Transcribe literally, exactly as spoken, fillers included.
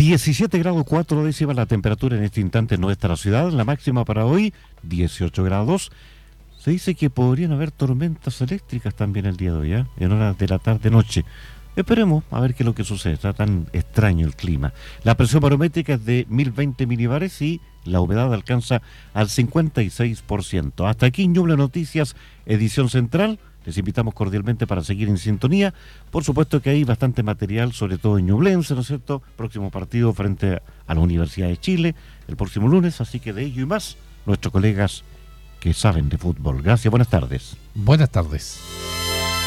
diecisiete grados cuatro décimas la temperatura en este instante en nuestra ciudad. La máxima para hoy, dieciocho grados. Se dice que podrían haber tormentas eléctricas también el día de hoy, ¿eh? En horas de la tarde-noche. Esperemos a ver qué es lo que sucede. Está tan extraño el clima. La presión barométrica es de mil veinte milibares y la humedad alcanza al cincuenta y seis por ciento. Hasta aquí Ñuble Noticias, edición central. Les invitamos cordialmente para seguir en sintonía. Por supuesto que hay bastante material, sobre todo en Ñublense, ¿no es cierto? Próximo partido frente a la Universidad de Chile el próximo lunes. Así que de ello y más, nuestros colegas que saben de fútbol. Gracias, buenas tardes. Buenas tardes.